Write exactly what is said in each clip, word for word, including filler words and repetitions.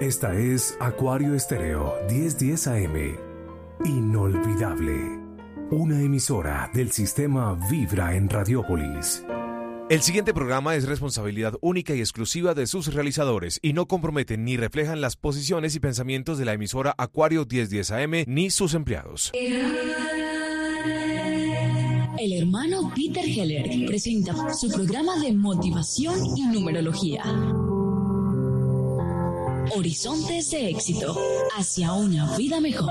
Esta es Acuario Estéreo diez diez A M. Inolvidable. Una emisora del sistema Vibra en Radiópolis. El siguiente programa es responsabilidad única y exclusiva de sus realizadores y no comprometen ni reflejan las posiciones y pensamientos de la emisora Acuario diez diez A M ni sus empleados. El hermano Peter Heller presenta su programa de motivación y numerología. Horizontes de éxito hacia una vida mejor.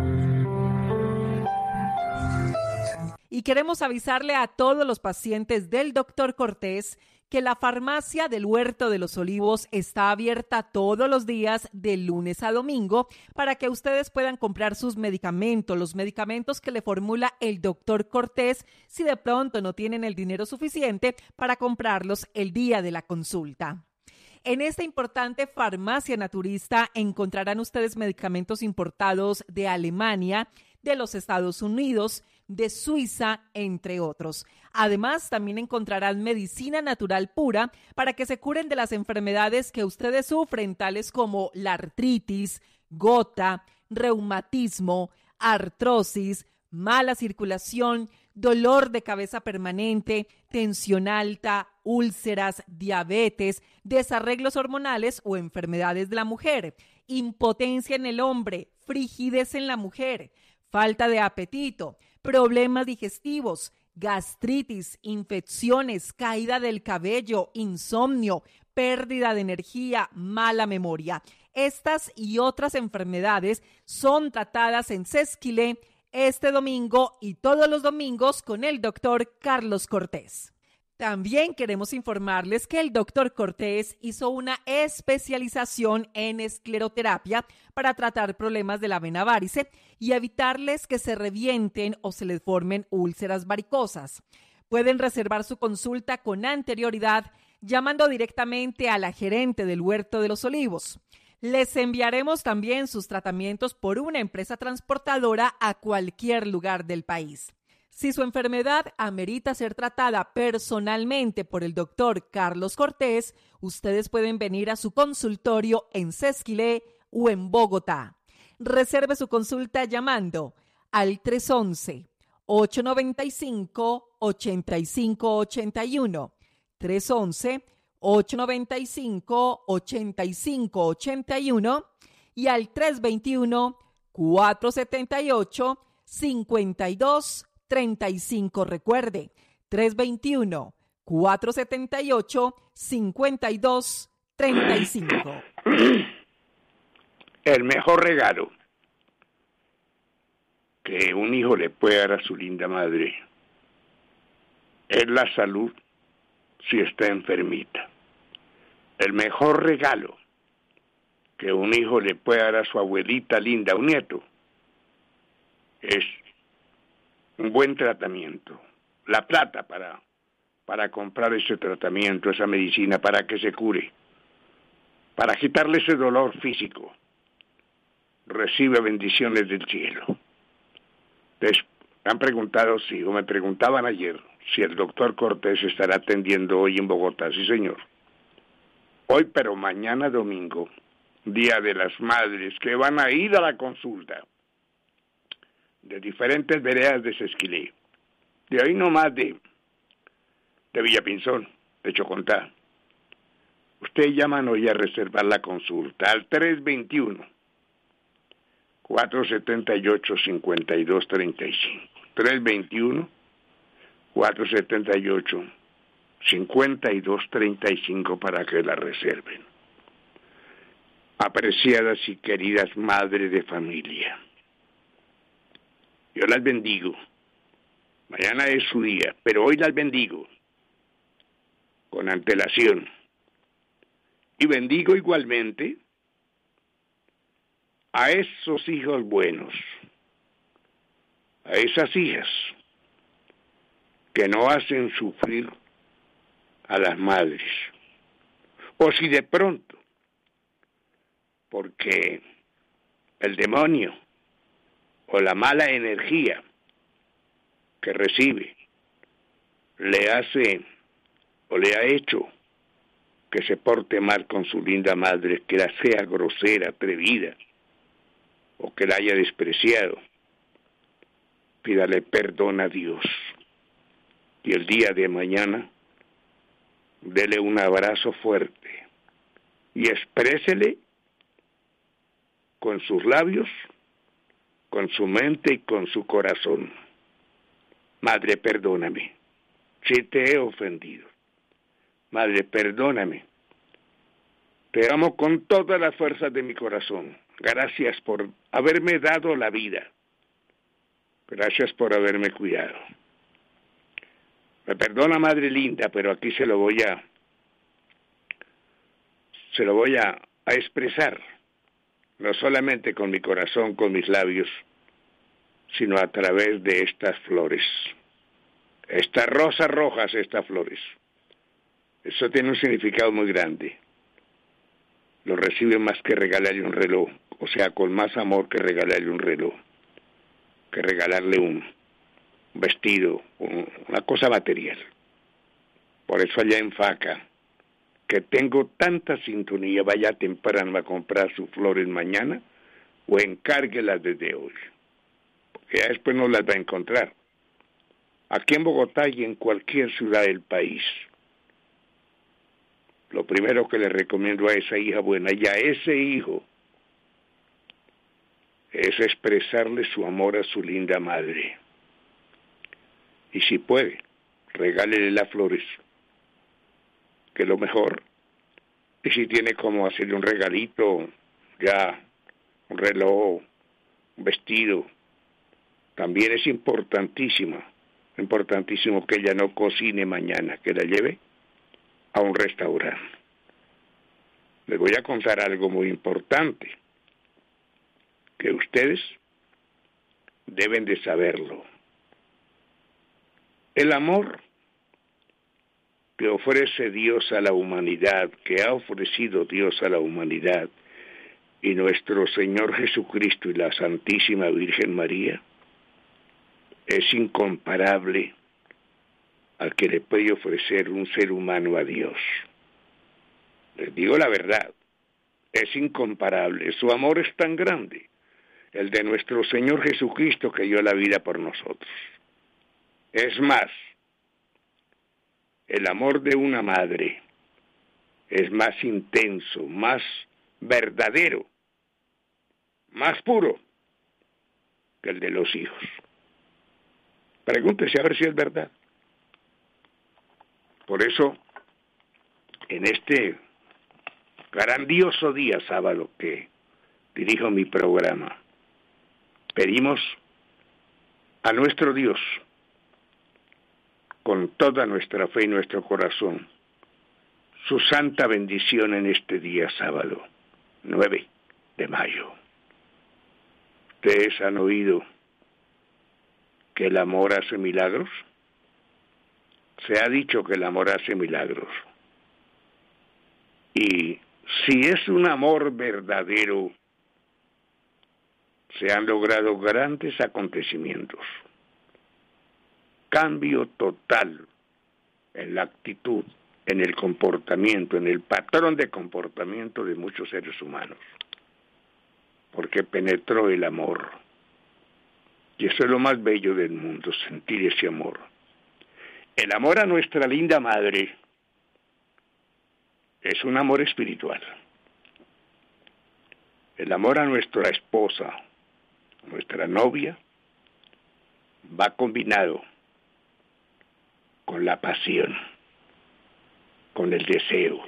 Y queremos avisarle a todos los pacientes del doctor Cortés que la farmacia del Huerto de los Olivos está abierta todos los días de lunes a domingo para que ustedes puedan comprar sus medicamentos, los medicamentos que le formula el doctor Cortés si de pronto no tienen el dinero suficiente para comprarlos el día de la consulta. En esta importante farmacia naturista encontrarán ustedes medicamentos importados de Alemania, de los Estados Unidos, de Suiza, entre otros. Además, también encontrarán medicina natural pura para que se curen de las enfermedades que ustedes sufren, tales como la artritis, gota, reumatismo, artrosis, mala circulación, dolor de cabeza permanente, tensión alta, úlceras, diabetes, desarreglos hormonales o enfermedades de la mujer, impotencia en el hombre, frigidez en la mujer, falta de apetito, problemas digestivos, gastritis, infecciones, caída del cabello, insomnio, pérdida de energía, mala memoria. Estas y otras enfermedades son tratadas en Sesquilé este domingo y todos los domingos con el doctor Carlos Cortés. También queremos informarles que el doctor Cortés hizo una especialización en escleroterapia para tratar problemas de la vena varice y evitarles que se revienten o se les formen úlceras varicosas. Pueden reservar su consulta con anterioridad llamando directamente a la gerente del Huerto de los Olivos. Les enviaremos también sus tratamientos por una empresa transportadora a cualquier lugar del país. Si su enfermedad amerita ser tratada personalmente por el doctor Carlos Cortés, ustedes pueden venir a su consultorio en Sesquilé o en Bogotá. Reserve su consulta llamando al tres once, ocho noventa y cinco, ochenta y cinco ochenta y uno, tres once, ocho noventa y cinco, ochenta y cinco ochenta y uno y al tres veintiuno, cuatrocientos setenta y ocho, cincuenta y dos treinta y cinco. Recuerde, tres veintiuno, cuatrocientos setenta y ocho, cincuenta y dos treinta y cinco. El mejor regalo que un hijo le puede dar a su linda madre es la salud si está enfermita. El mejor regalo que un hijo le puede dar a su abuelita linda, un nieto, es un buen tratamiento, la plata para, para comprar ese tratamiento, esa medicina, para que se cure, para quitarle ese dolor físico. Recibe bendiciones del cielo. Les han preguntado, sí, o me preguntaban ayer, si el doctor Cortés estará atendiendo hoy en Bogotá. Sí, señor. Hoy, pero mañana domingo, Día de las Madres, que van a ir a la consulta de diferentes veredas de Sesquilé, de ahí nomás de, de Villapinzón, de Chocontá. Ustedes llaman hoy a reservar la consulta al tres veintiuno, cuatrocientos setenta y ocho, cincuenta y dos treinta y cinco. tres veintiuno, cuatrocientos setenta y ocho, cincuenta y dos treinta y cinco para que la reserven. Apreciadas y queridas madres de familia, yo las bendigo. Mañana es su día, pero hoy las bendigo con antelación. Y bendigo igualmente a esos hijos buenos, a esas hijas que no hacen sufrir a las madres. O si de pronto, porque el demonio o la mala energía que recibe le hace o le ha hecho que se porte mal con su linda madre, que la sea grosera, atrevida, o que la haya despreciado, pídale perdón a Dios. Y el día de mañana, dele un abrazo fuerte y exprésele con sus labios, con su mente y con su corazón: Madre, perdóname si te he ofendido. Madre, perdóname. Te amo con todas las fuerzas de mi corazón. Gracias por haberme dado la vida. Gracias por haberme cuidado. Me perdona, madre linda, pero aquí se lo voy a se lo voy a, a expresar, no solamente con mi corazón, con mis labios, sino a través de estas flores. Estas rosas rojas, estas flores. Eso tiene un significado muy grande. Lo recibe más que regalarle un reloj, o sea, con más amor que regalarle un reloj, que regalarle un vestido, un, una cosa material. Por eso allá en Faca, que tengo tanta sintonía, vaya temprano a comprar sus flores mañana o encárguelas desde hoy, porque ya después no las va a encontrar. Aquí en Bogotá y en cualquier ciudad del país, lo primero que le recomiendo a esa hija buena y a ese hijo es expresarle su amor a su linda madre. Y si puede, regálele las flores, que es lo mejor. Y si tiene como hacerle un regalito, ya, un reloj, un vestido, también es importantísimo, importantísimo que ella no cocine mañana, que la lleve a un restaurante. Les voy a contar algo muy importante, que ustedes deben de saberlo. El amor que ofrece Dios a la humanidad, que ha ofrecido Dios a la humanidad, y nuestro Señor Jesucristo y la Santísima Virgen María, es incomparable al que le puede ofrecer un ser humano a Dios. Les digo la verdad, es incomparable. Su amor es tan grande, el de nuestro Señor Jesucristo, que dio la vida por nosotros. Es más, el amor de una madre es más intenso, más verdadero, más puro que el de los hijos. Pregúntese a ver si es verdad. Por eso, en este grandioso día sábado que dirijo mi programa, pedimos a nuestro Dios, con toda nuestra fe y nuestro corazón, su santa bendición en este día sábado, nueve de mayo. ¿Ustedes han oído que el amor hace milagros? Se ha dicho que el amor hace milagros. Y si es un amor verdadero, se han logrado grandes acontecimientos. Cambio total en la actitud, en el comportamiento, en el patrón de comportamiento de muchos seres humanos, porque penetró el amor. Y eso es lo más bello del mundo, sentir ese amor. El amor a nuestra linda madre es un amor espiritual. El amor a nuestra esposa, nuestra novia, va combinado con la pasión, con el deseo,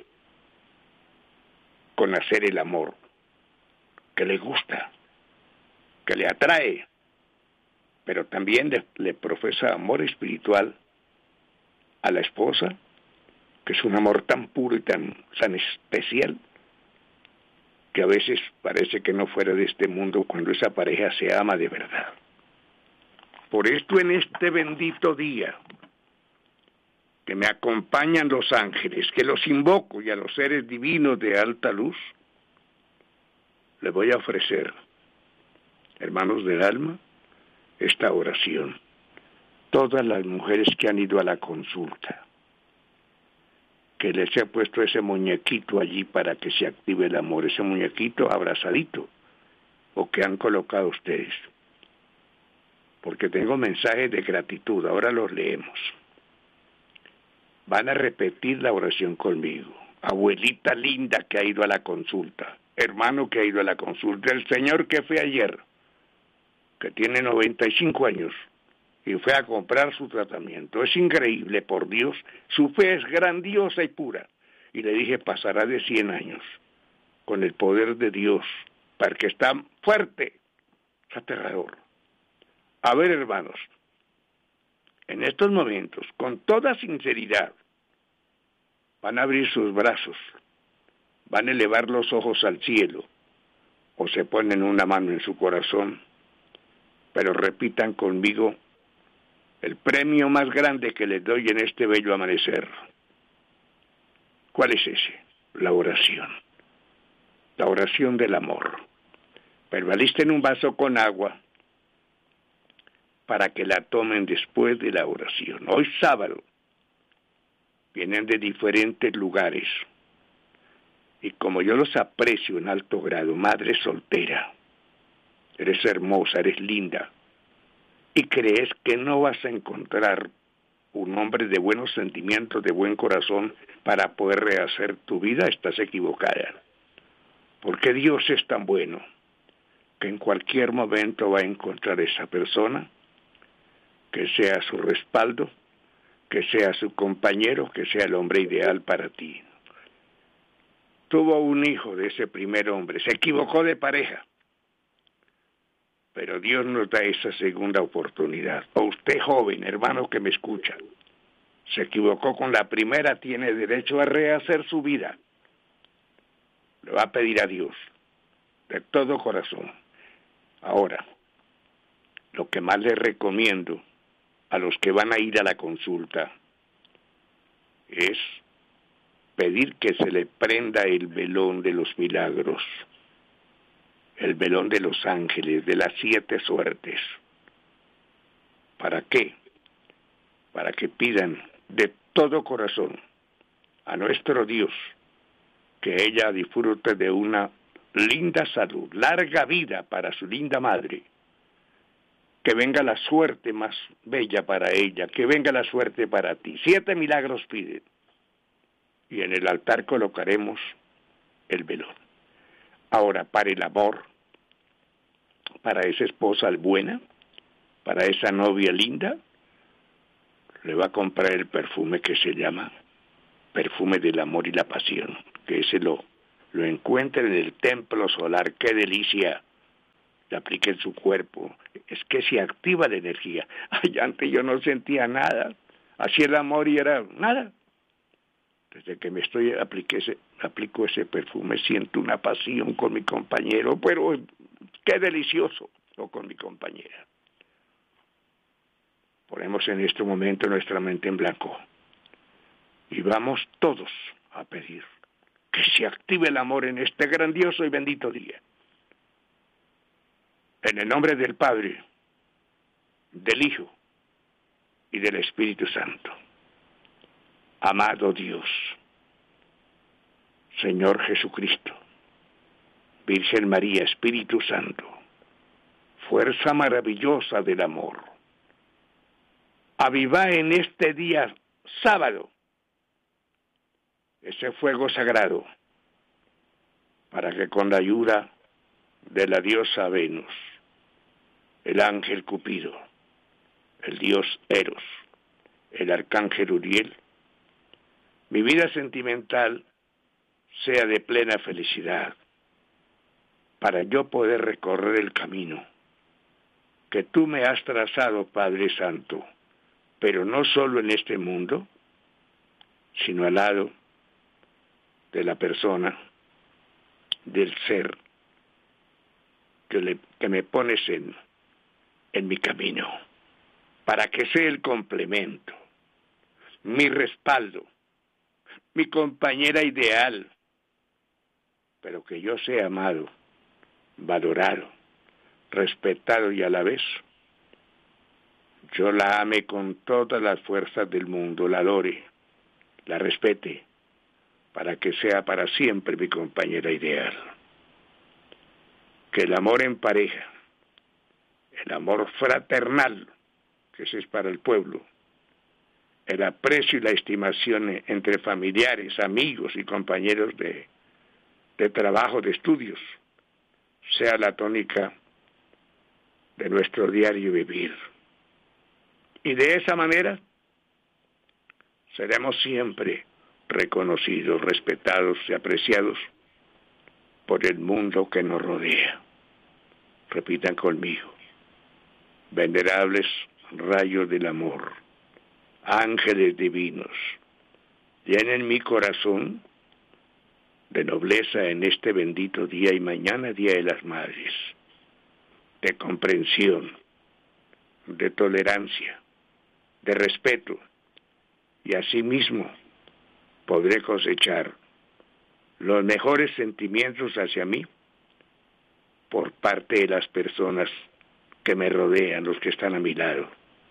con hacer el amor que le gusta, que le atrae, pero también le, le profesa amor espiritual a la esposa, que es un amor tan puro y tan, tan especial, que a veces parece que no fuera de este mundo cuando esa pareja se ama de verdad. Por esto, en este bendito día, que me acompañan los ángeles, que los invoco, y a los seres divinos de alta luz, les voy a ofrecer, hermanos del alma, esta oración. Todas las mujeres que han ido a la consulta, que les he puesto ese muñequito allí para que se active el amor, ese muñequito abrazadito, o que han colocado ustedes. Porque tengo mensajes de gratitud, ahora los leemos. Van a repetir la oración conmigo. Abuelita linda que ha ido a la consulta, hermano que ha ido a la consulta, el señor que fue ayer, que tiene noventa y cinco años, y fue a comprar su tratamiento. Es increíble, por Dios, su fe es grandiosa y pura. Y le dije, pasará de cien años, con el poder de Dios, porque está fuerte, es aterrador. A ver, hermanos, en estos momentos, con toda sinceridad, van a abrir sus brazos, van a elevar los ojos al cielo, o se ponen una mano en su corazón, pero repitan conmigo el premio más grande que les doy en este bello amanecer. ¿Cuál es ese? La oración. La oración del amor. Pero alisten un vaso con agua para que la tomen después de la oración. Hoy sábado vienen de diferentes lugares y como yo los aprecio en alto grado, madre soltera, eres hermosa, eres linda, y crees que no vas a encontrar un hombre de buenos sentimientos, de buen corazón, para poder rehacer tu vida, estás equivocada. Porque Dios es tan bueno que en cualquier momento va a encontrar esa persona que sea su respaldo, que sea su compañero, que sea el hombre ideal para ti. Tuvo un hijo de ese primer hombre, se equivocó de pareja, pero Dios nos da esa segunda oportunidad. O usted, joven, hermano que me escucha, se equivocó con la primera, tiene derecho a rehacer su vida. Le va a pedir a Dios, de todo corazón. Ahora, lo que más les recomiendo a los que van a ir a la consulta es pedir que se le prenda el velón de los milagros, el velón de los ángeles, de las siete suertes. ¿Para qué? Para que pidan de todo corazón a nuestro Dios que ella disfrute de una linda salud, larga vida para su linda madre, que venga la suerte más bella para ella, que venga la suerte para ti. Siete milagros piden. Y en el altar colocaremos el velón. Ahora, para el amor, para esa esposa buena, para esa novia linda, le va a comprar el perfume que se llama perfume del amor y la pasión, que ese lo, lo encuentre en el templo solar. ¡Qué delicia! Le aplique en su cuerpo. Es que se activa la energía. Ay, antes yo no sentía nada. Hacía el amor y era nada. Desde que me estoy apliqué ese, aplico ese perfume, siento una pasión con mi compañero, pero qué delicioso, o con mi compañera. Ponemos en este momento nuestra mente en blanco y vamos todos a pedir que se active el amor en este grandioso y bendito día. En el nombre del Padre, del Hijo y del Espíritu Santo. Amado Dios, Señor Jesucristo, Virgen María, Espíritu Santo, fuerza maravillosa del amor, aviva en este día sábado ese fuego sagrado para que con la ayuda de la diosa Venus, el ángel Cupido, el dios Eros, el arcángel Uriel, mi vida sentimental sea de plena felicidad, para yo poder recorrer el camino que tú me has trazado, Padre Santo, pero no solo en este mundo, sino al lado de la persona, del ser que, le, que me pones en, en mi camino, para que sea el complemento, mi respaldo, mi compañera ideal, pero que yo sea amado, valorado, respetado y a la vez yo la ame con todas las fuerzas del mundo, la adore, la respete para que sea para siempre mi compañera ideal. Que el amor en pareja, el amor fraternal, que ese es para el pueblo, el aprecio y la estimación entre familiares, amigos y compañeros de, de trabajo, de estudios, sea la tónica de nuestro diario vivir. Y de esa manera seremos siempre reconocidos, respetados y apreciados por el mundo que nos rodea. Repitan conmigo: venerables rayos del amor, ángeles divinos, llenen mi corazón de nobleza en este bendito día y mañana Día de las Madres, de comprensión, de tolerancia, de respeto, y asimismo podré cosechar los mejores sentimientos hacia mí por parte de las personas que me rodean, los que están a mi lado.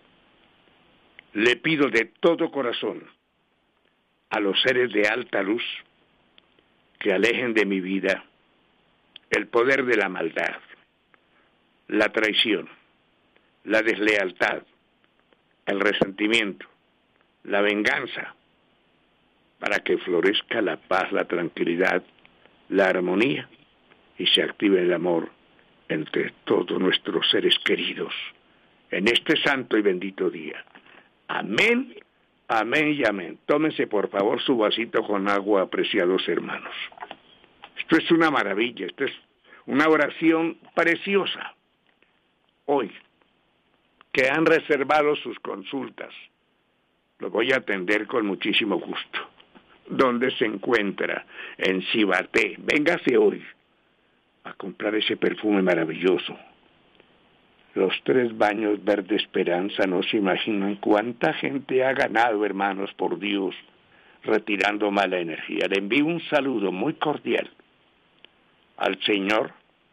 Le pido de todo corazón a los seres de alta luz que alejen de mi vida el poder de la maldad, la traición, la deslealtad, el resentimiento, la venganza, para que florezca la paz, la tranquilidad, la armonía y se active el amor entre todos nuestros seres queridos en este santo y bendito día. Amén, amén y amén. Tómense por favor su vasito con agua, apreciados hermanos. Esto es una maravilla, esto es una oración preciosa. Hoy, que han reservado sus consultas, los voy a atender con muchísimo gusto. ¿Dónde se encuentra? En Cibaté. Véngase hoy a comprar ese perfume maravilloso. Los tres baños verde esperanza, no se imaginan cuánta gente ha ganado, hermanos, por Dios, retirando mala energía. Le envío un saludo muy cordial al señor,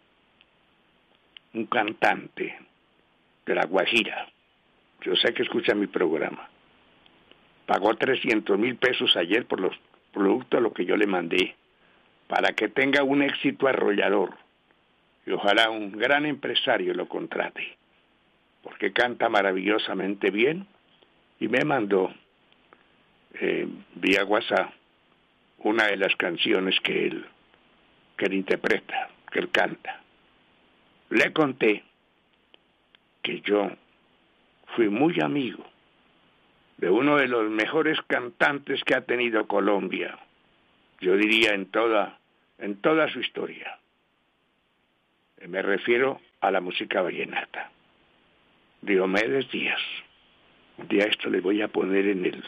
un cantante de La Guajira. Yo sé que escucha mi programa. Pagó trescientos mil pesos ayer por los productos a lo que yo le mandé, para que tenga un éxito arrollador. Y ojalá un gran empresario lo contrate, porque canta maravillosamente bien, y me mandó eh, vía WhatsApp una de las canciones que él, que él interpreta, que él canta. Le conté que yo fui muy amigo de uno de los mejores cantantes que ha tenido Colombia, yo diría en toda, en toda su historia. Me refiero a la música vallenata, Diomedes Díaz. Un día esto le voy a poner en el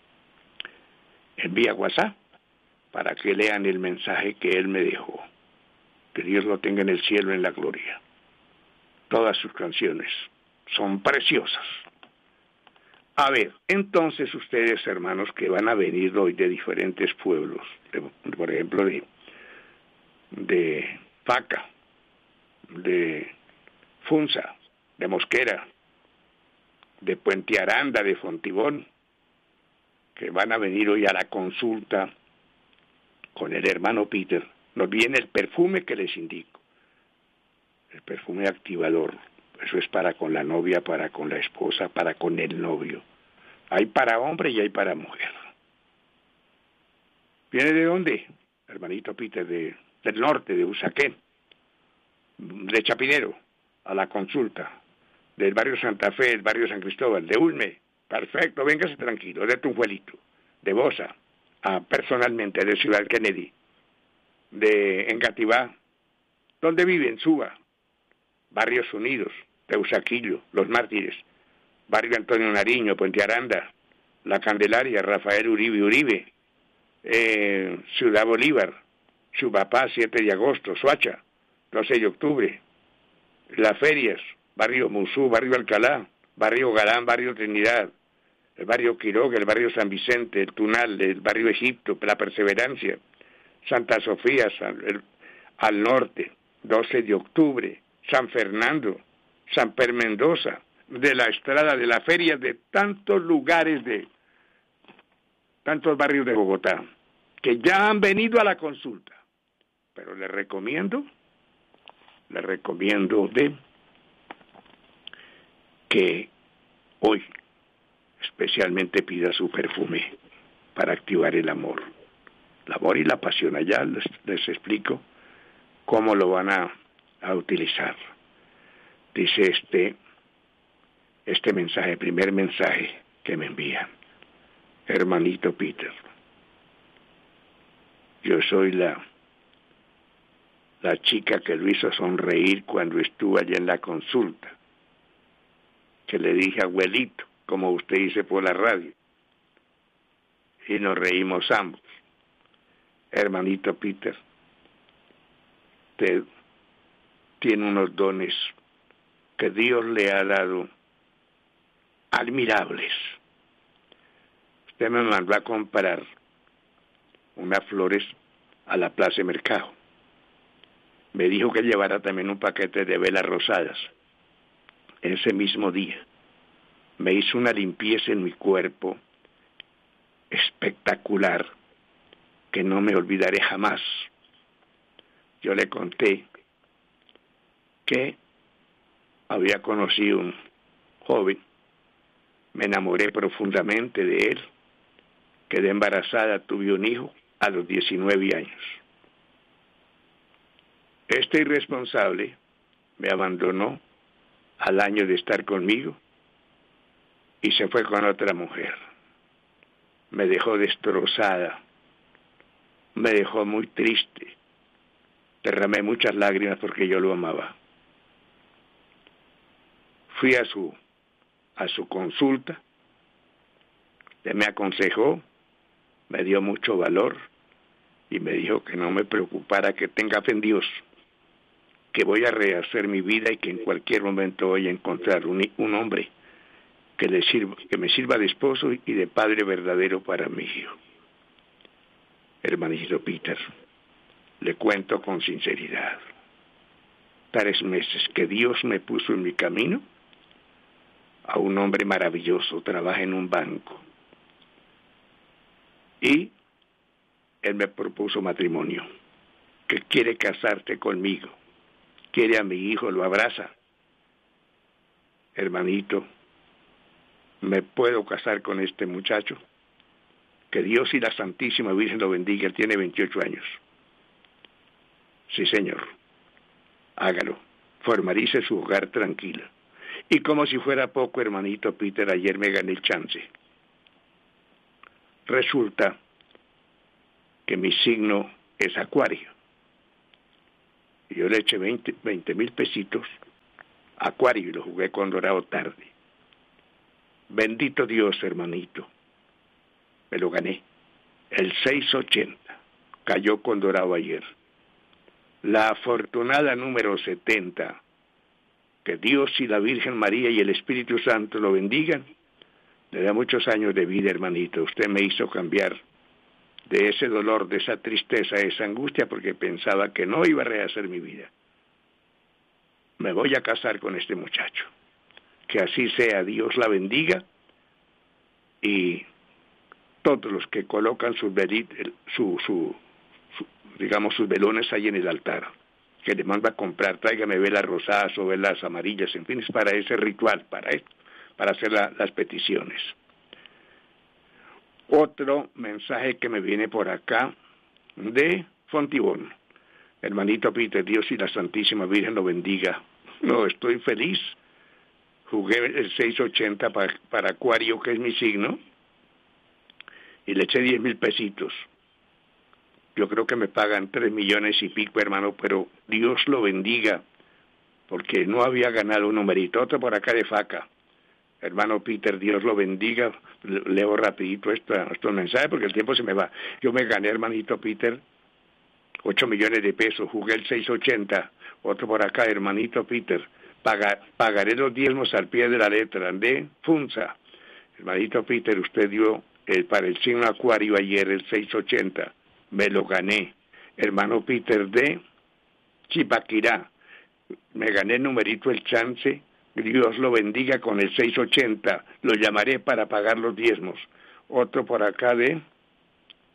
en vía WhatsApp para que lean el mensaje que él me dejó. Que Dios lo tenga en el cielo, en la gloria. Todas sus canciones son preciosas. A ver, entonces ustedes, hermanos, que van a venir hoy de diferentes pueblos, de, por ejemplo, de, de Paca, de Funza, de Mosquera, de Puente Aranda, de Fontibón, que van a venir hoy a la consulta con el hermano Peter, nos viene el perfume que les indico, el perfume activador. Eso es para con la novia, para con la esposa, para con el novio. Hay para hombre y hay para mujer. ¿Viene de dónde? Hermanito Peter, de, del norte, de Usaquén, de Chapinero, a la consulta, del barrio Santa Fe, del barrio San Cristóbal, de Ulme. Perfecto, véngase tranquilo, de Tunjuelito, de Bosa, a, personalmente, de Ciudad Kennedy, de Engativá. ¿Dónde viven? Suba, Barrios Unidos, Teusaquillo, Los Mártires, barrio Antonio Nariño, Puente Aranda, La Candelaria, Rafael Uribe Uribe, eh, Ciudad Bolívar, Chubapá, siete de agosto, Soacha, doce de octubre, Las Ferias, barrio Musú, barrio Alcalá, barrio Galán, barrio Trinidad, el barrio Quiroga, el barrio San Vicente, el Tunal, el barrio Egipto, La Perseverancia, Santa Sofía, San, el, al norte, doce de octubre, San Fernando, San Per Mendoza, de la Estrada, de la Feria, de tantos lugares, de tantos barrios de Bogotá. que ya han venido a la consulta, pero les recomiendo, les recomiendo de que hoy especialmente pida su perfume para activar el amor, el amor y la pasión. Allá les, les explico cómo lo van a, a utilizar. Dice este, este mensaje, primer mensaje que me envían. Hermanito Peter, yo soy la, la chica que lo hizo sonreír cuando estuvo allá en la consulta, que le dije abuelito, como usted dice por la radio, y nos reímos ambos. Hermanito Peter, usted tiene unos dones que Dios le ha dado admirables. Usted me mandó a comprar unas flores a la Plaza de Mercado. Me dijo que llevara también un paquete de velas rosadas. Ese mismo día me hizo una limpieza en mi cuerpo espectacular que no me olvidaré jamás. Yo le conté que había conocido un joven, me enamoré profundamente de él, quedé embarazada, tuve un hijo a los diecinueve años. Este irresponsable me abandonó al año de estar conmigo y se fue con otra mujer. Me dejó destrozada, me dejó muy triste, derramé muchas lágrimas porque yo lo amaba. Fui a su, a su consulta, él me aconsejó, me dio mucho valor y me dijo que no me preocupara, que tenga fe en Dios, que voy a rehacer mi vida y que en cualquier momento voy a encontrar un, un hombre que, le sirva, que me sirva de esposo y de padre verdadero para mi hijo. Hermanito Peter, le cuento con sinceridad, tres meses que Dios me puso en mi camino a un hombre maravilloso, trabaja en un banco, y él me propuso matrimonio, que quiere casarse conmigo, quiere a mi hijo, lo abraza. Hermanito, ¿me puedo casar con este muchacho? Que Dios y la Santísima Virgen lo bendiga, él tiene veintiocho años. Sí, señor, hágalo, formalice su hogar tranquila. Y como si fuera poco, hermanito Peter, ayer me gané el chance. Resulta que mi signo es Acuario. Y yo le eché veinte mil pesitos a Acuario y lo jugué con Dorado tarde. Bendito Dios, hermanito. Me lo gané. El seiscientos ochenta. Cayó con Dorado ayer. La afortunada número setenta. Que Dios y la Virgen María y el Espíritu Santo lo bendigan. Le da muchos años de vida, hermanito. Usted me hizo cambiar de ese dolor, de esa tristeza, de esa angustia, porque pensaba que no iba a rehacer mi vida. Me voy a casar con este muchacho. Que así sea, Dios la bendiga. Y todos los que colocan sus, velit, su, su, su, digamos, sus velones ahí en el altar, que le mando a comprar, tráigame velas rosadas o velas amarillas, en fin, es para ese ritual, para esto, para hacer la, las peticiones. Otro mensaje que me viene por acá de Fontibón. Hermanito Peter, Dios y la Santísima Virgen lo bendiga. No, estoy feliz. Jugué el seiscientos ochenta para, para Acuario, que es mi signo, y le eché diez mil pesitos. Yo creo que me pagan tres millones y pico, hermano, pero Dios lo bendiga, porque no había ganado un numerito. Otro por acá de Faca. Hermano Peter, Dios lo bendiga. Leo rapidito esta, estos mensajes porque el tiempo se me va. Yo me gané, hermanito Peter, ocho millones de pesos. Jugué el seiscientos ochenta. Otro por acá, hermanito Peter. Paga, pagaré los diezmos al pie de la letra de Funza. Hermanito Peter, usted dio el, para el signo Acuario ayer el seiscientos ochenta. Me lo gané. Hermano Peter de Chipaquirá. Me gané el numerito, el chance. Dios lo bendiga con el seiscientos ochenta. Lo llamaré para pagar los diezmos. Otro por acá de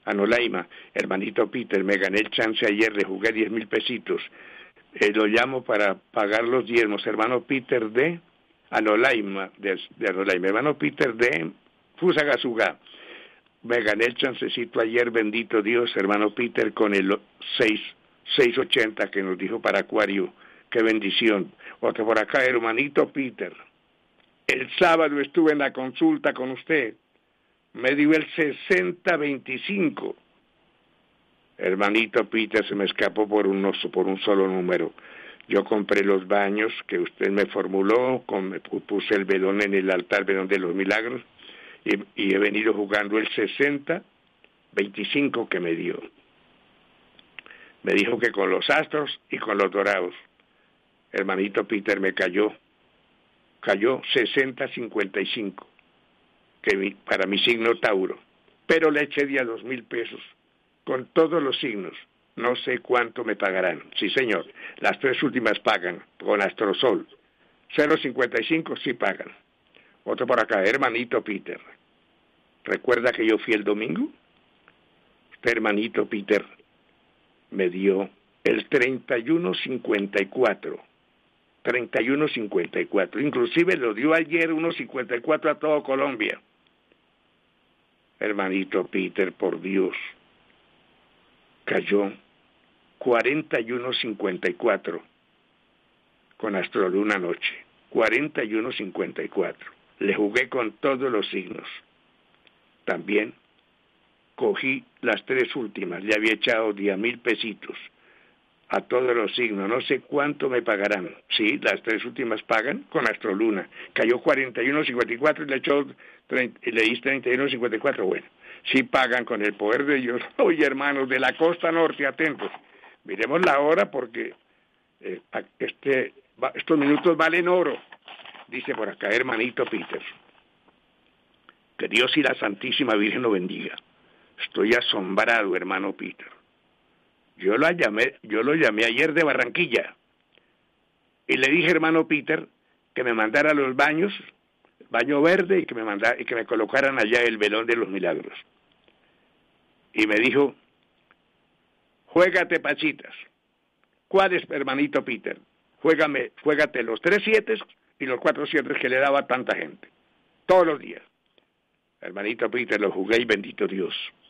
Anolaima, hermanito Peter, me gané el chance ayer, le jugué diez mil pesitos. Eh, lo llamo para pagar los diezmos, hermano Peter de Anolaima, de, de Anolaima, hermano Peter de Fusagasugá. Me gané el chancecito ayer, bendito Dios, hermano Peter, con el seis ochenta que nos dijo para Acuario. Qué bendición. Otro por acá, hermanito Peter. El sábado estuve en la consulta con usted. Me dio el sesenta veinticinco. Hermanito Peter, se me escapó por un, por un solo número. Yo compré los baños que usted me formuló, con, puse el velón en el altar, velón de los milagros, y, y he venido jugando el sesenta veinticinco que me dio. Me dijo que con los astros y con los dorados. Hermanito Peter, me cayó. Cayó sesenta cincuenta y cinco. Que mi, para mi signo Tauro, pero le eché día dos mil pesos, con todos los signos, no sé cuánto me pagarán, sí señor, las tres últimas pagan, con Astrosol, cero cincuenta y cinco sí pagan. Otro por acá, hermanito Peter, ¿recuerda que yo fui el domingo? Usted, hermanito Peter, me dio el treinta y uno cincuenta y cuatro, treinta y uno cincuenta y cuatro, inclusive lo dio ayer uno cincuenta y cuatro a todo Colombia. Hermanito Peter, por Dios, cayó cuarenta y uno cincuenta y cuatro con Astroluna anoche, cuarenta y uno cincuenta y cuatro. Le jugué con todos los signos. También cogí las tres últimas, le había echado diez mil pesitos a todos los signos, no sé cuánto me pagarán. Sí, las tres últimas pagan con Astroluna. Cayó cuarenta y uno cincuenta y cuatro y le echó treinta, y le di treinta y uno cincuenta y cuatro. Bueno, sí pagan con el poder de Dios. Oye, hermanos de la costa norte, atentos. Miremos la hora porque eh, este, estos minutos valen oro. Dice por acá, hermanito Peter, que Dios y la Santísima Virgen lo bendiga. Estoy asombrado, hermano Peter. Yo lo llamé, yo lo llamé ayer de Barranquilla y le dije, hermano Peter, que me mandara los baños, baño verde, y que me mandara, y que me colocaran allá el velón de los milagros. Y me dijo, juégate pachitas. ¿Cuáles, hermanito Peter? Juégame, juégate los tres siete y los cuatro siete que le daba a tanta gente, todos los días. Hermanito Peter, lo jugué y bendito Dios.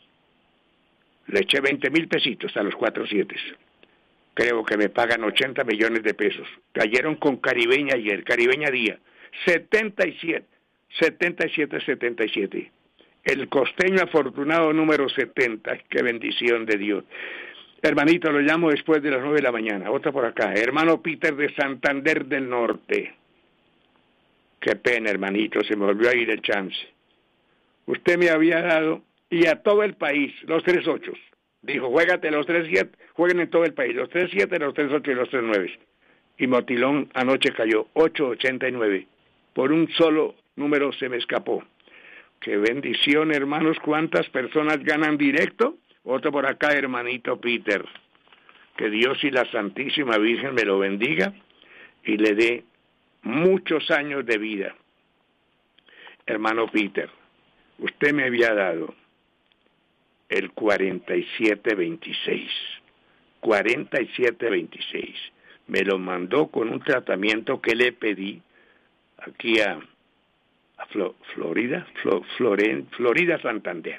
Le eché veinte mil pesitos a los cuatro siete. Creo que me pagan ochenta millones de pesos. Cayeron con Caribeña ayer, Caribeña día. setenta y siete, setenta y siete, setenta y siete. El costeño afortunado número setenta. Qué bendición de Dios. Hermanito, lo llamo después de las nueve de la mañana. Otra por acá. Hermano Peter de Santander del Norte. Qué pena, hermanito, se me volvió a ir el chance. Usted me había dado, y a todo el país, los tres ocho. Dijo, juégate los tres siete, jueguen en todo el país, los tres siete, los tres ocho y los tres nueve. Y Motilón anoche cayó ocho ochenta y nueve. Por un solo número se me escapó. Qué bendición, hermanos, cuántas personas ganan directo. Otro por acá, hermanito Peter. Que Dios y la Santísima Virgen me lo bendiga y le dé muchos años de vida. Hermano Peter, usted me había dado el cuarenta y siete veintiséis. cuarenta y siete veintiséis. Me lo mandó con un tratamiento que le pedí aquí a, a Flo, Florida, Flo, Floren, Florida Santander.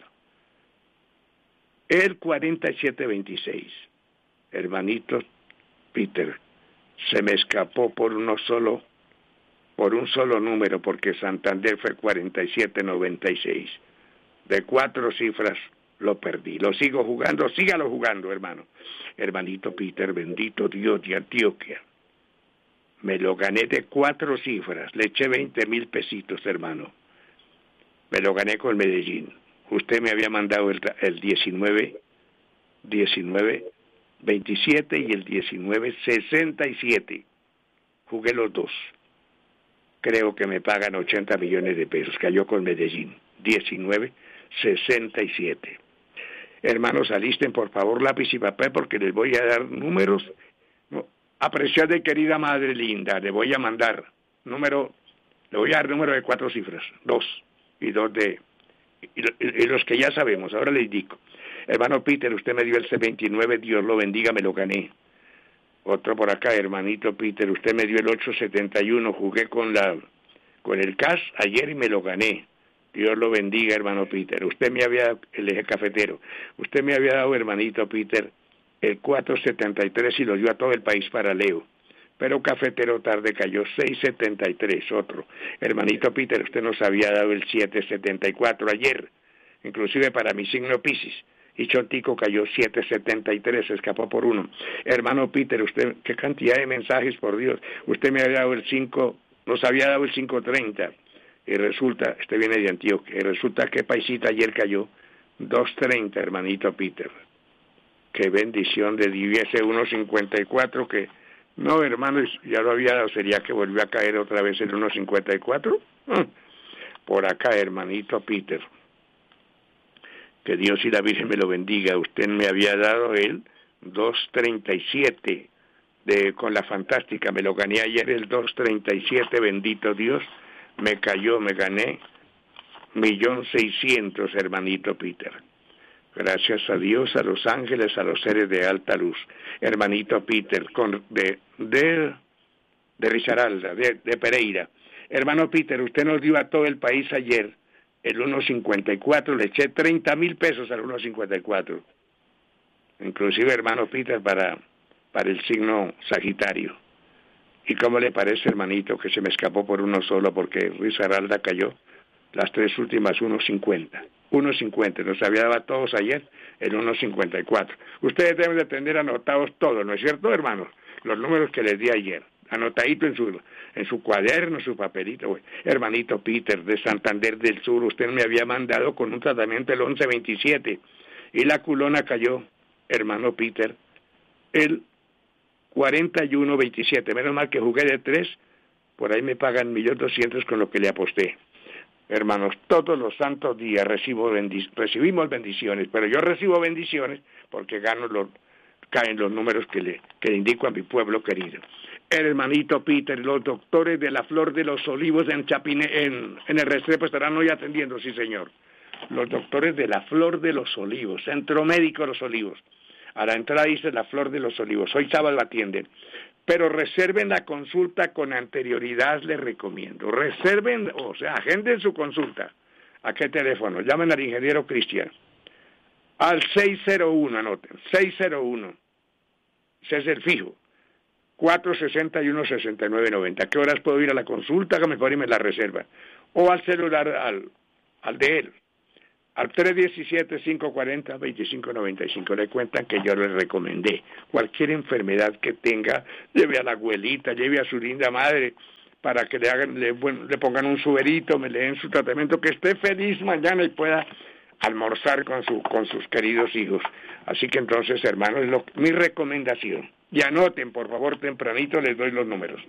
El cuarenta y siete veintiséis. Hermanito Peter, se me escapó por uno solo, por un solo número, porque Santander fue cuarenta y siete noventa y seis. De cuatro cifras lo perdí. Lo sigo jugando, sígalo jugando, hermano. Hermanito Peter, bendito Dios de Antioquia. Me lo gané de cuatro cifras, le eché veinte mil pesitos, hermano. Me lo gané con Medellín. Usted me había mandado el, el diecinueve, diecinueve veintisiete y el diecinueve sesenta y siete. Jugué los dos. Creo que me pagan ochenta millones de pesos. Cayó con Medellín. diecinueve sesenta y siete. Hermanos, alisten por favor lápiz y papel porque les voy a dar números. No, apreciada y querida madre linda, le voy a mandar número, le voy a dar número de cuatro cifras, dos y dos de, y, y los que ya sabemos, ahora les digo. Hermano Peter, usted me dio el C veintinueve, Dios lo bendiga, me lo gané. Otro por acá, hermanito Peter, usted me dio el ocho setenta y uno, jugué con la con el cash ayer y me lo gané. Dios lo bendiga, hermano Peter. Usted me había dado el eje cafetero. Usted me había dado, hermanito Peter, el cuatro setenta y tres y lo dio a todo el país para Leo. Pero cafetero tarde cayó seis setenta y tres, otro. Hermanito Peter, usted nos había dado el siete setenta y cuatro ayer, inclusive para mi signo Piscis. Y Chontico cayó siete setenta y tres, escapó por uno. Hermano Peter, usted, qué cantidad de mensajes, por Dios. Usted me había dado el cinco, nos había dado el cinco treinta. Y resulta, este viene de Antioquia, y resulta que Paisita ayer cayó dos treinta, hermanito Peter. Qué bendición de Dios, ese uno cincuenta y cuatro que, no hermano, ya lo había dado, sería que volvió a caer otra vez el uno cincuenta y cuatro. Por acá, hermanito Peter. Que Dios y la Virgen me lo bendiga. Usted me había dado el dos treinta y siete de, con la fantástica, me lo gané ayer el dos treinta y siete, bendito Dios. Me cayó, me gané, millón seiscientos, hermanito Peter. Gracias a Dios, a los ángeles, a los seres de alta luz. Hermanito Peter, con, de, de, de Risaralda, de, de Pereira. Hermano Peter, usted nos dio a todo el país ayer el uno cincuenta y cuatro, le eché treinta mil pesos al uno cincuenta y cuatro. Inclusive, hermano Peter, para, para el signo Sagitario. ¿Y cómo le parece, hermanito, que se me escapó por uno solo porque Risaralda cayó? Las tres últimas uno cincuenta. uno cincuenta, nos había dado a todos ayer el uno cincuenta y cuatro. Ustedes deben de tener anotados todos, ¿no es cierto, hermanos? Los números que les di ayer, anotadito en su, en su cuaderno, su papelito. Güey. Hermanito Peter, de Santander del Sur, usted me había mandado con un tratamiento el once veintisiete y la culona cayó, hermano Peter, el cuarenta y uno veintisiete. Menos mal que jugué de tres, por ahí me pagan un millón doscientos con lo que le aposté. Hermanos, todos los santos días recibo bendic- recibimos bendiciones, pero yo recibo bendiciones porque gano los, caen los números que le, que le indico a mi pueblo querido. El hermanito Peter, los doctores de la Flor de los Olivos en Chapine, en, en el Restrepo estarán hoy atendiendo, sí señor. Los doctores de la Flor de los Olivos, Centro Médico de los Olivos. A la entrada dice la Flor de los Olivos, hoy sábado atienden. Pero reserven la consulta con anterioridad, les recomiendo. Reserven, o sea, agenden su consulta. ¿A qué teléfono? Llamen al ingeniero Cristian. Al seis cero uno, anoten, seis cero uno. Ese es el fijo. cuatro sesenta y uno, sesenta y nueve noventa. ¿A qué horas puedo ir a la consulta? Hágame favor y me la reserva. O al celular, al, al de él. Al tres diecisiete, cinco cuarenta, veinticinco noventa y cinco le cuentan que yo les recomendé. Cualquier enfermedad que tenga, lleve a la abuelita, lleve a su linda madre, para que le hagan, le, bueno, le pongan un suerito, me le den su tratamiento, que esté feliz mañana y pueda almorzar con, su, con sus queridos hijos. Así que entonces, hermanos, es lo, mi recomendación. Y anoten, por favor, tempranito les doy los números.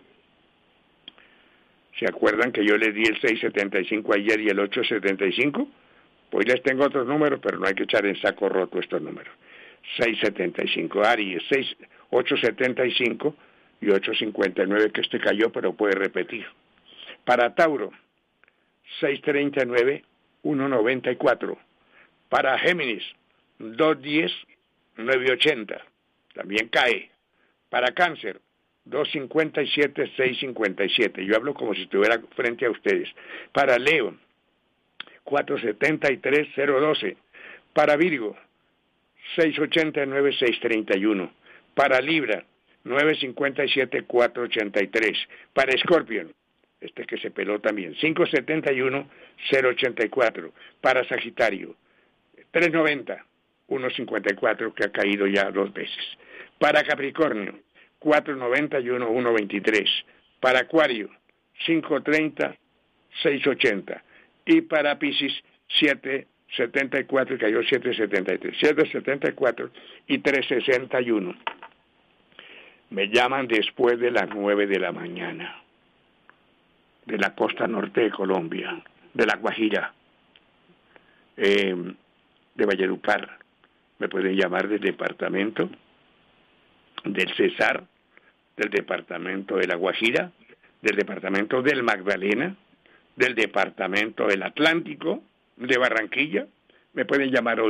¿Se acuerdan que yo les di el seis setenta y cinco ayer y el ocho setenta y cinco? Pues les tengo otros números, pero no hay que echar en saco roto estos números. seis setenta y cinco, Aries, ocho setenta y cinco y ocho cincuenta y nueve, que este cayó, pero puede repetir. Para Tauro, seis treinta y nueve, uno noventa y cuatro. Para Géminis, dos diez, nueve ochenta, también cae. Para Cáncer, dos cincuenta y siete, seis cincuenta y siete. Yo hablo como si estuviera frente a ustedes. Para Leo, cuatro setenta y tres, cero doce. Para Virgo, seis ochenta y nueve, seis treinta y uno. Para Libra, nueve cincuenta y siete, cuatro ochenta y tres. Para Escorpión, este que se peló también, cinco setenta y uno, cero ochenta y cuatro. Para Sagitario, tres noventa, uno cincuenta y cuatro, que ha caído ya dos veces. Para Capricornio, cuatro noventa y uno, uno veintitrés. Para Acuario, cinco treinta, seis ochenta. Y para Piscis, siete setenta y cuatro, y cayó siete setenta y tres. siete setenta y cuatro y tres sesenta y uno. Me llaman después de las nueve de la mañana, de la costa norte de Colombia, de La Guajira, eh, de Valledupar. Me pueden llamar del departamento del Cesar, del departamento de La Guajira, del departamento del Magdalena, del departamento del Atlántico, de Barranquilla. Me pueden llamar hoy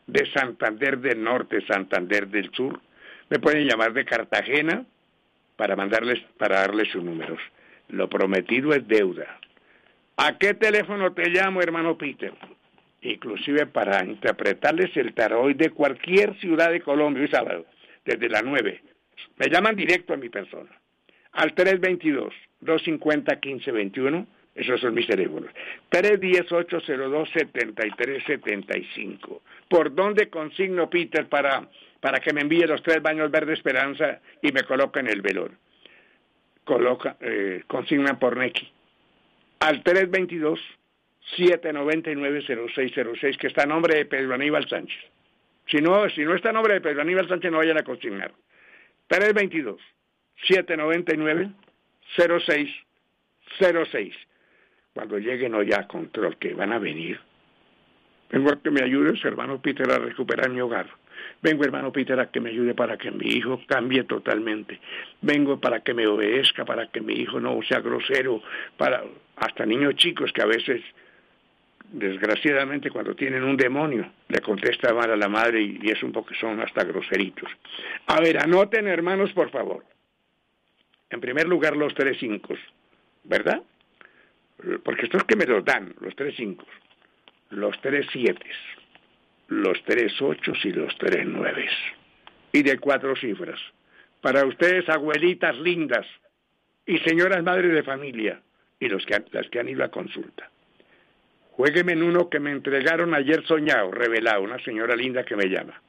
de Santander del Norte, Santander del Sur. Me pueden llamar de Cartagena para mandarles, para darles sus números. Lo prometido es deuda. ¿A qué teléfono te llamo, hermano Peter? Inclusive para interpretarles el tarot de cualquier ciudad de Colombia, hoy sábado, desde las nueve. Me llaman directo a mi persona. Al tres dos dos, dos cinco cero, uno cinco dos uno, esos son mis teléfonos. tres uno cero, ocho cero dos, siete tres siete cinco. ¿Por dónde consigno, Peter, para, para que me envíe los tres baños verde Esperanza y me coloquen el velor? Coloca, eh, consignan por Nequi. Al tres dos dos, siete nueve nueve, cero seis cero seis, que está a nombre de Pedro Aníbal Sánchez. Si no, si no está a nombre de Pedro Aníbal Sánchez, no vayan a consignar. tres dos dos, siete nueve nueve, cero seis cero seis. Cuando lleguen hoy a control, que van a venir, vengo a que me ayudes, hermano Peter, a recuperar mi hogar. Vengo, hermano Peter, a que me ayude para que mi hijo cambie totalmente. Vengo para que me obedezca, para que mi hijo no sea grosero, para hasta niños chicos que a veces, desgraciadamente, cuando tienen un demonio, le contesta mal a la madre y, y es un poco, son hasta groseritos. A ver, anoten, hermanos, por favor. En primer lugar, los tres cinco, ¿verdad? Porque estos que me los dan, los tres cinco, los tres siete, los tres ocho y los tres nueve. Y de cuatro cifras. Para ustedes, abuelitas lindas y señoras madres de familia y los que, las que han ido a consulta. Juégueme en uno que me entregaron ayer soñado, revelado, una señora linda que me llama.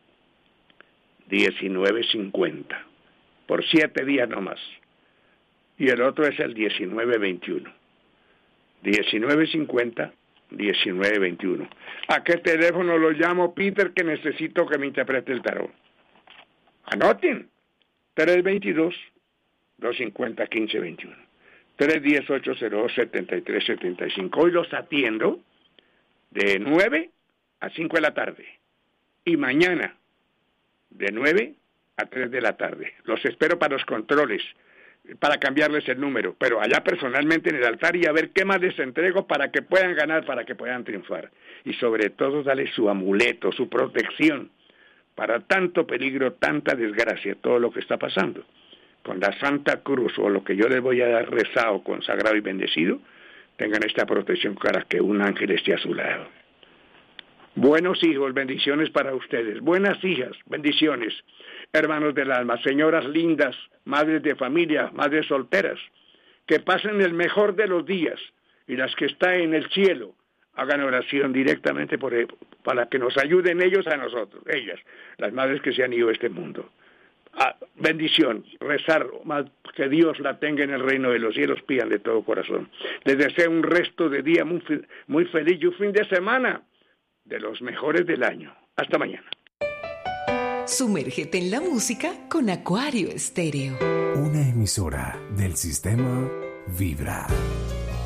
diecinueve cincuenta, por siete días nomás. Y el otro es el diecinueve veintiuno. diecinueve cincuenta, diecinueve veintiuno. ¿A qué teléfono lo llamo, Peter, que necesito que me interprete el tarot? Anoten. tres dos dos, dos cinco cero, uno cinco dos uno. tres uno cero, ocho cero dos, siete tres siete cinco. Hoy los atiendo de nueve a cinco de la tarde. Y mañana de nueve a tres de la tarde. Los espero para los controles, para cambiarles el número, pero allá personalmente en el altar y a ver qué más les entrego para que puedan ganar, para que puedan triunfar. Y sobre todo darles su amuleto, su protección, para tanto peligro, tanta desgracia, todo lo que está pasando. Con la Santa Cruz o lo que yo les voy a dar rezado, consagrado y bendecido, tengan esta protección para que un ángel esté a su lado. Buenos hijos, bendiciones para ustedes. Buenas hijas, bendiciones. Hermanos del alma, señoras lindas, madres de familia, madres solteras, que pasen el mejor de los días y las que están en el cielo, hagan oración directamente por él, para que nos ayuden ellos a nosotros, ellas, las madres que se han ido a este mundo. Ah, bendición, rezar, que Dios la tenga en el reino de los cielos, pidan de todo corazón. Les deseo un resto de día muy, muy feliz y un fin de semana de los mejores del año. Hasta mañana. Sumérgete en la música con Acuario Estéreo. Una emisora del sistema Vibra.